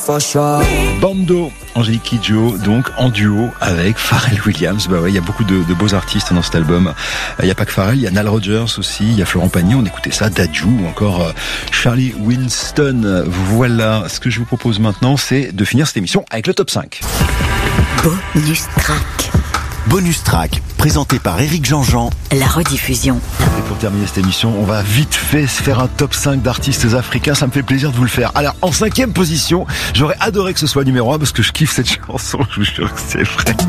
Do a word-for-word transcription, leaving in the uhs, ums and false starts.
for sure. Bando, Angélique Kidjo, donc en duo avec Pharrell Williams. Bah ouais, il y a beaucoup de, de beaux artistes dans cet album. Il n'y a pas que Pharrell, il y a Nile Rodgers aussi, il y a Florent Pagny, on écoutait ça, Dadju ou encore euh, Charlie Winston. Voilà, ce que je vous propose maintenant, c'est de finir cette émission avec le top cinq. Bonus track. Bonus track, présenté par Éric Jean-Jean. La rediffusion. Et pour terminer cette émission, on va vite fait se faire un top cinq d'artistes africains. Ça me fait plaisir de vous le faire. Alors, en cinquième position, j'aurais adoré que ce soit numéro un parce que je kiffe cette chanson. Je vous jure que c'est vrai.